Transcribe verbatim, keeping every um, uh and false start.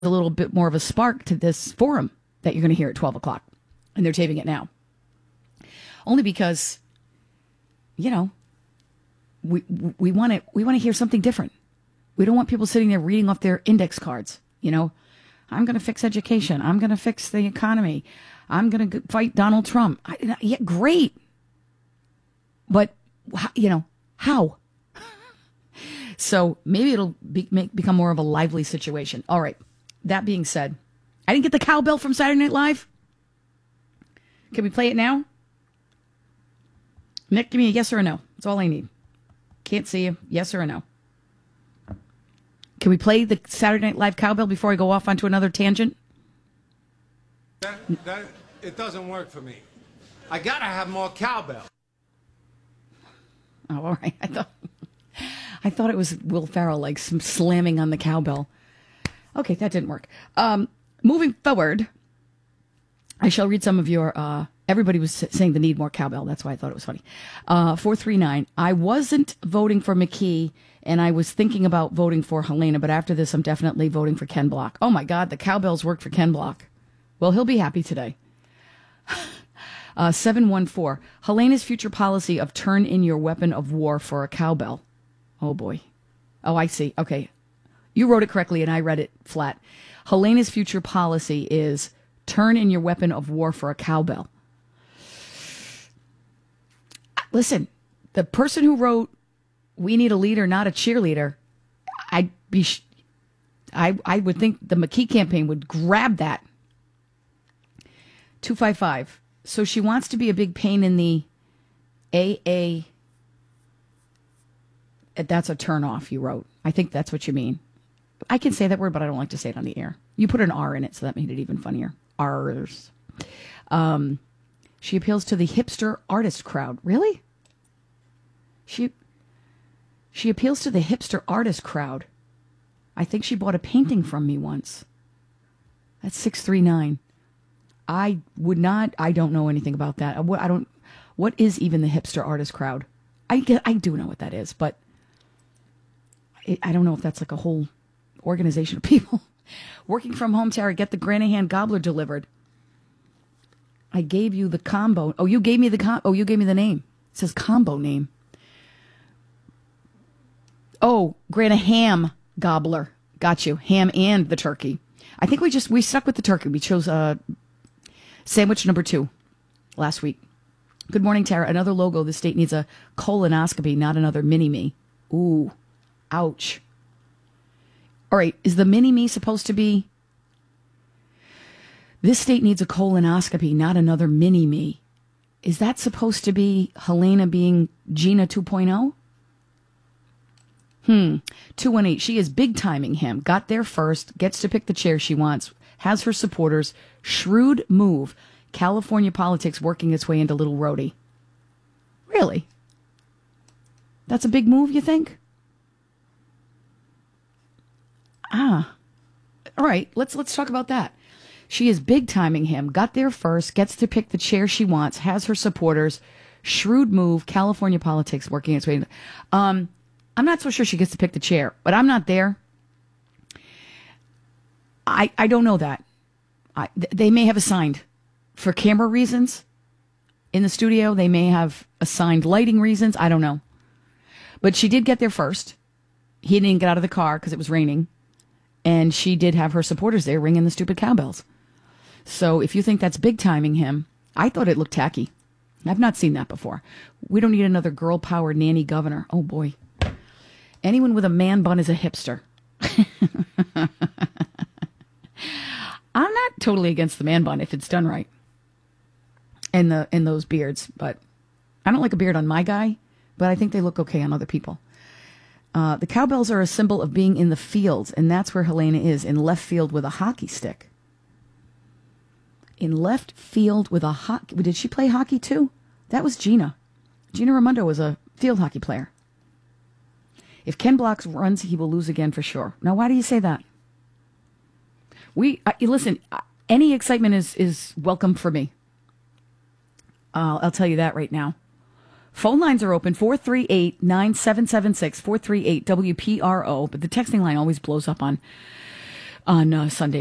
a little bit more of a spark to this forum that you're going to hear at twelve o'clock. And they're taping it now. Only because, you know, we we want to we want to hear something different. We don't want people sitting there reading off their index cards. You know, I'm going to fix education. I'm going to fix the economy. I'm going to fight Donald Trump. I, yeah, great. But, you know, how? So maybe it'll be, make, become more of a lively situation. All right. That being said, I didn't get the cowbell from Saturday Night Live. Can we play it now? Nick, give me a yes or a no. That's all I need. Can't see you. Yes or a no. Can we play the Saturday Night Live cowbell before I go off onto another tangent? That, that, it doesn't work for me. I gotta have more cowbell. Oh, all right. I thought, I thought it was Will Ferrell, like some slamming on the cowbell. Okay, that didn't work. Um, moving forward, I shall read some of your, uh, everybody was saying they need more cowbell. That's why I thought it was funny. Uh, four three nine. I wasn't voting for McKee, and I was thinking about voting for Helena, but after this, I'm definitely voting for Ken Block. Oh, my God, the cowbells worked for Ken Block. Well, he'll be happy today. uh, seven one four. Helena's future policy of turn in your weapon of war for a cowbell. Oh, boy. Oh, I see. Okay. You wrote it correctly, and I read it flat. Helena's future policy is turn in your weapon of war for a cowbell. Listen, the person who wrote, we need a leader, not a cheerleader, I'd be, sh- I, I would think the McKee campaign would grab that. two five five. So she wants to be a big pain in the A A. That's a turnoff, you wrote. I think that's what you mean. I can say that word, but I don't like to say it on the air. You put an R in it, so that made it even funnier. R's. Um, she appeals to the hipster artist crowd. Really? She she appeals to the hipster artist crowd. I think she bought a painting from me once. That's six three nine. I would not, I don't know anything about that. I, I don't, what is even the hipster artist crowd? I get, I do know what that is, but I, I don't know if that's like a whole organization of people. Working from home, Tara, get the Granahan Gobbler delivered. I gave you the combo. Oh, you gave me the com- Oh, you gave me the name. It says combo name. Oh, Granahan Gobbler. Got you. Ham and the turkey. I think we just, we stuck with the turkey. We chose uh, sandwich number two last week. Good morning, Tara. Another logo. The state needs a colonoscopy, not another mini-me. Ooh, ouch. All right, is the mini-me supposed to be, this state needs a colonoscopy, not another mini-me. Is that supposed to be Helena being Gina two point oh? Hmm. two one eight. She is big timing him. Got there first, gets to pick the chair she wants, has her supporters. Shrewd move. California politics working its way into Little Rhodey. Really? That's a big move, you think? Ah. All right, let's let's talk about that. She is big timing him. Got there first, gets to pick the chair she wants, has her supporters. Shrewd move. California politics working its way into. Um. I'm not so sure she gets to pick the chair, but I'm not there. I I don't know that. I, th- they may have assigned, for camera reasons, in the studio. They may have assigned lighting reasons. I don't know. But she did get there first. He didn't get out of the car because it was raining. And she did have her supporters there ringing the stupid cowbells. So if you think that's big timing him, I thought it looked tacky. I've not seen that before. We don't need another girl power nanny governor. Oh, boy. Anyone with a man bun is a hipster. I'm not totally against the man bun if it's done right. And the and those beards, but I don't like a beard on my guy, but I think they look okay on other people. Uh, the cowbells are a symbol of being in the fields, and that's where Helena is, in left field with a hockey stick. In left field with a hockey... Did she play hockey too? That was Gina. Gina Raimondo was a field hockey player. If Ken Block runs, he will lose again for sure. Now, why do you say that? We uh, listen. Uh, any excitement is is welcome for me. Uh, I'll tell you that right now. Phone lines are open four three eight, nine seven seven six, four three eight W P R O. But the texting line always blows up on on uh, Sunday